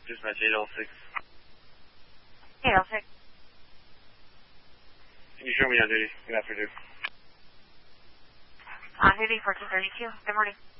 Dispatch 806. 806. Can you show me on duty? Good afternoon. On duty, 1432. Good morning.